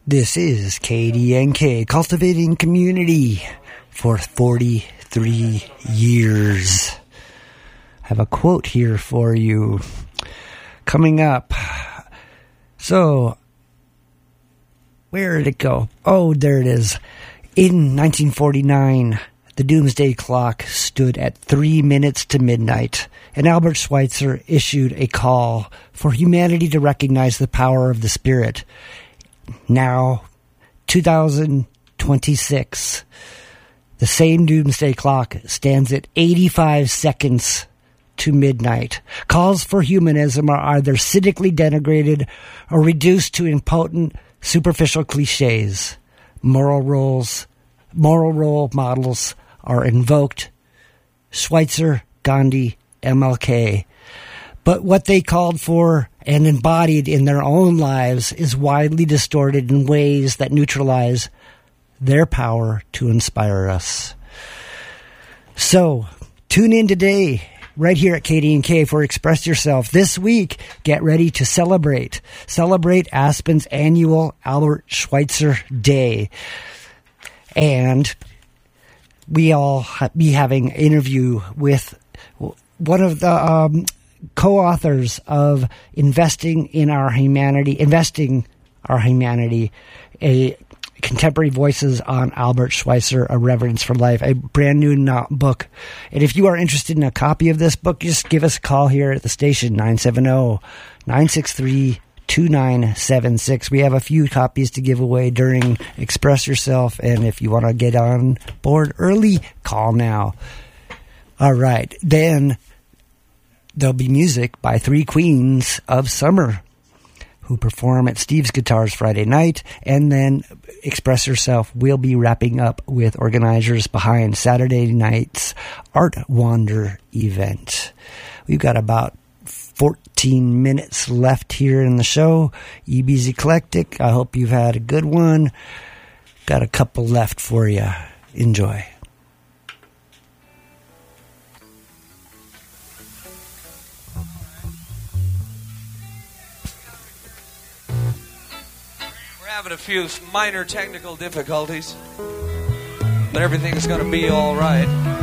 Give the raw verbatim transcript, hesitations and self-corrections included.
This is K D N K, cultivating community for forty-three years. I have a quote here for you coming up. So, where did it go? Oh, there it is. In nineteen forty-nine, the doomsday clock stood at three minutes to midnight, and Albert Schweitzer issued a call for humanity to recognize the power of the Spirit. Now, two thousand twenty-six, the same doomsday clock stands at eighty-five seconds to midnight. Calls for humanism are either cynically denigrated or reduced to impotent, superficial cliches. Moral roles, moral role models are invoked. Schweitzer, Gandhi, M L K. But what they called for and embodied in their own lives is widely distorted in ways that neutralize their power to inspire us. So, tune in today, right here at K D N K for Express Yourself. This week, get ready to celebrate. Celebrate Aspen's annual Albert Schweitzer Day. And we all be having an interview with one of the um, co-authors of Investing in Our Humanity, Investing Our Humanity, a Contemporary Voices on Albert Schweitzer, A Reverence for Life, a brand new book. And if you are interested in a copy of this book, just give us a call here at the station, nine seven zero, nine six three, two nine seven six. We have a few copies to give away during Express Yourself, and if you want to get on board early, call now. All right, then there'll be music by Three Queens of Summer, who perform at Steve's Guitars Friday night, and then Express Yourself will be wrapping up with organizers behind Saturday night's Art Wander event. We've got about fourteen minutes left here in the show. E B's Eclectic, I hope you've had a good one. Got a couple left for you. Enjoy. Having a few minor technical difficulties, but everything's going to be all right.